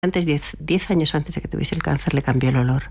Antes, 10 años antes de que tuviese el cáncer, le cambió el olor.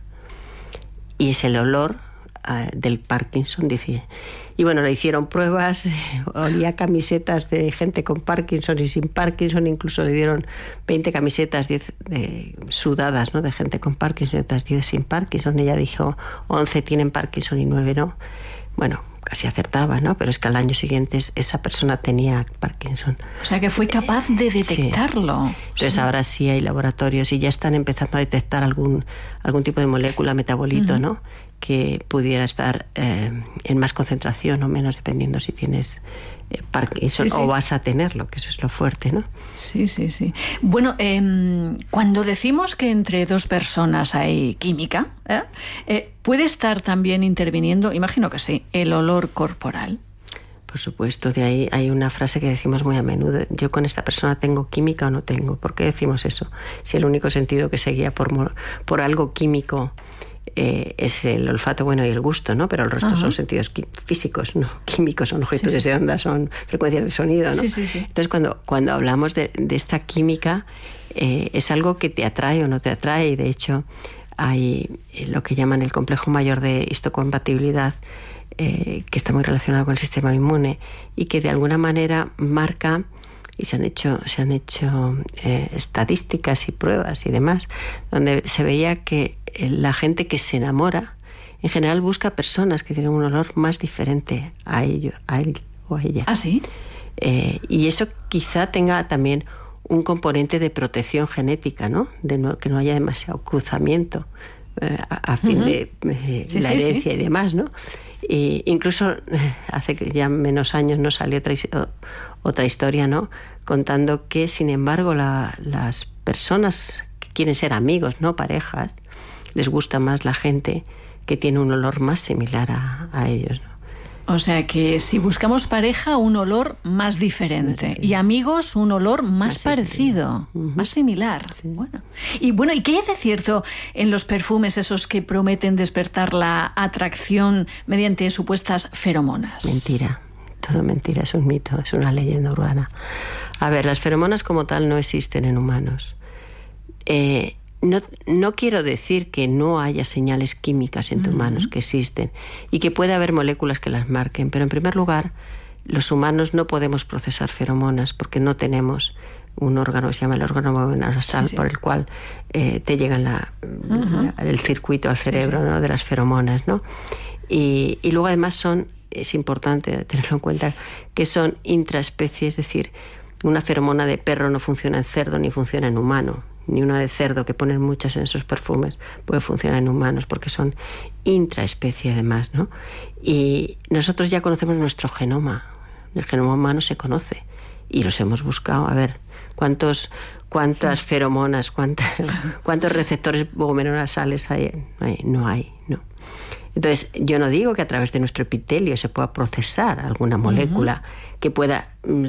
Y es el olor del Parkinson, dice. Y bueno, le hicieron pruebas, olía camisetas de gente con Parkinson y sin Parkinson, incluso le dieron 20 camisetas, 10 sudadas, ¿no?, de gente con Parkinson y otras 10 sin Parkinson. Ella dijo, 11 tienen Parkinson y 9 no. Bueno, casi acertaba, ¿no? Pero es que al año siguiente esa persona tenía Parkinson. O sea, que fue capaz de detectarlo. Sí. Entonces ahora sí hay laboratorios y ya están empezando a detectar algún tipo de molécula, metabolito, ¿no?, que pudiera estar en más concentración o menos, dependiendo si tienes Parkinson o vas a tenerlo, que eso es lo fuerte, ¿no? Sí. Bueno, cuando decimos que entre dos personas hay química, ¿puede estar también interviniendo, imagino que sí, el olor corporal? Por supuesto, de ahí hay una frase que decimos muy a menudo: yo con esta persona tengo química o no tengo. ¿Por qué decimos eso? Si el único sentido que se guía por algo químico es el olfato, bueno, y el gusto, ¿no? Pero el resto son sentidos físicos, no químicos, son longitudes de onda, son frecuencias de sonido, ¿no? Sí. Entonces, cuando hablamos de esta química, es algo que te atrae o no te atrae, y de hecho hay lo que llaman el complejo mayor de histocompatibilidad, que está muy relacionado con el sistema inmune y que de alguna manera marca, y se han hecho estadísticas y pruebas y demás, donde se veía que la gente que se enamora en general busca personas que tienen un olor más diferente a él o a ella. ¿Ah, sí? Y eso quizá tenga también un componente de protección genética, ¿no? Que no haya demasiado cruzamiento a fin de la herencia y demás, ¿no? Y incluso hace ya menos años no salió otra historia, ¿no?, contando que, sin embargo, las personas que quieren ser amigos, no parejas, les gusta más la gente que tiene un olor más similar a ellos, ¿no? O sea que si buscamos pareja, un olor más diferente, y amigos, un olor más parecido, más similar. Sí. ¿Y qué hay de cierto en los perfumes esos que prometen despertar la atracción mediante supuestas feromonas? Mentira, todo mentira, es un mito, es una leyenda urbana. A ver, las feromonas como tal no existen en humanos. No quiero decir que no haya señales químicas entre humanos, que existen, y que puede haber moléculas que las marquen, pero en primer lugar, los humanos no podemos procesar feromonas porque no tenemos un órgano que se llama el órgano nasal, por el cual te llegan el circuito al cerebro, ¿no?, de las feromonas, ¿no? Y luego además es importante tenerlo en cuenta, que son intraespecie, es decir, una feromona de perro no funciona en cerdo ni funciona en humano, ni una de cerdo, que ponen muchas en esos perfumes, puede funcionar en humanos, porque son intraespecie además, ¿no? Y nosotros ya conocemos nuestro genoma. El genoma humano se conoce y los hemos buscado. A ver, ¿cuántas feromonas, cuántos receptores vomeronasales hay? No hay, no. Entonces, yo no digo que a través de nuestro epitelio se pueda procesar alguna molécula que pueda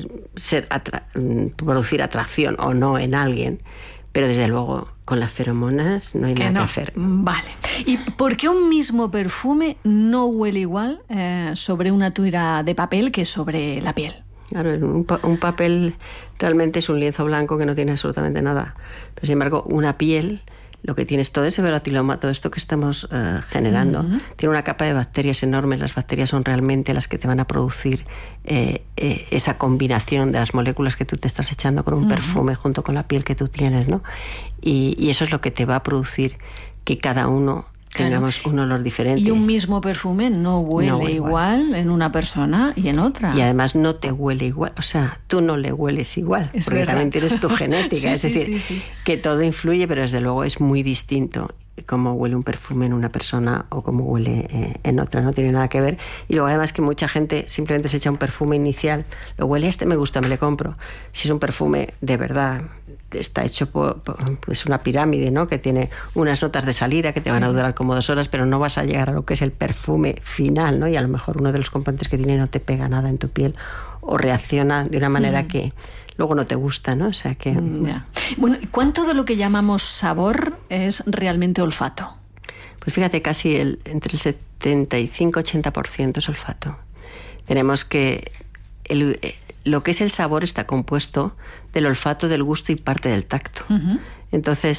producir atracción o no en alguien, pero desde luego con las feromonas no hay nada que hacer. Vale. ¿Y por qué un mismo perfume no huele igual sobre una tira de papel que sobre la piel? Claro, un papel realmente es un lienzo blanco que no tiene absolutamente nada. Pero sin embargo, una piel, lo que tiene es todo ese volatiloma, todo esto que estamos generando, tiene una capa de bacterias enormes. Las bacterias son realmente las que te van a producir esa combinación de las moléculas que tú te estás echando con un perfume junto con la piel que tú tienes, ¿no? Y eso es lo que te va a producir que cada uno tengamos un olor diferente. Y un mismo perfume no huele igual en una persona y en otra. Y además no te huele igual, o sea, tú no le hueles igual, porque también tienes tu genética. Es decir, que todo influye, pero desde luego es muy distinto cómo huele un perfume en una persona o cómo huele en otra, no tiene nada que ver. Y luego además que mucha gente simplemente se echa un perfume inicial, lo huele, me gusta, me le compro. Si es un perfume de verdad, está hecho pues una pirámide, ¿no?, que tiene unas notas de salida que te van a durar como 2 horas, pero no vas a llegar a lo que es el perfume final, ¿no? Y a lo mejor uno de los componentes que tiene no te pega nada en tu piel o reacciona de una manera que luego no te gusta, ¿no? O sea que... ¿Cuánto de lo que llamamos sabor es realmente olfato? Pues fíjate, casi entre el 75-80% es olfato. Tenemos que... lo que es el sabor está compuesto del olfato, del gusto y parte del tacto. Entonces,